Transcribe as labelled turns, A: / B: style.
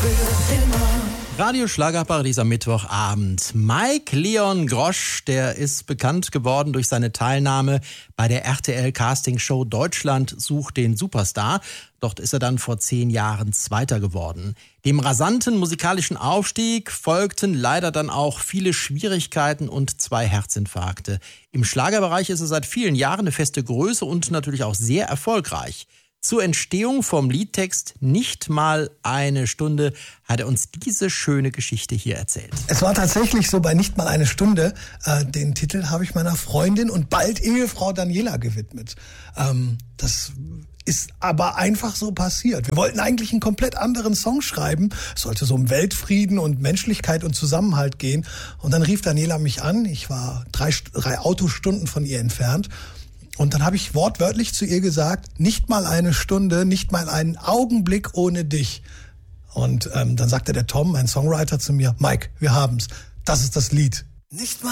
A: Radio Schlagerparadies am Mittwochabend. Mike Leon Grosch, der ist bekannt geworden durch seine Teilnahme bei der RTL-Castingshow Deutschland sucht den Superstar. Dort ist er dann vor 10 Jahren Zweiter geworden. Dem rasanten musikalischen Aufstieg folgten leider dann auch viele Schwierigkeiten und 2 Herzinfarkte. Im Schlagerbereich ist er seit vielen Jahren eine feste Größe und natürlich auch sehr erfolgreich. Zur Entstehung vom Liedtext Nicht mal eine Stunde hat er uns diese schöne Geschichte hier erzählt.
B: Es war tatsächlich so, bei Nicht mal eine Stunde, den Titel habe ich meiner Freundin und bald Ehefrau Daniela gewidmet. Das ist aber einfach so passiert. Wir wollten eigentlich einen komplett anderen Song schreiben. Es sollte so um Weltfrieden und Menschlichkeit und Zusammenhalt gehen. Und dann rief Daniela mich an. Ich war 3 Autostunden von ihr entfernt. Und dann habe ich wortwörtlich zu ihr gesagt, nicht mal eine Stunde, nicht mal einen Augenblick ohne dich. Und dann sagte der Tom, mein Songwriter, zu mir, Mike, wir haben's. Das ist das Lied. Nicht mal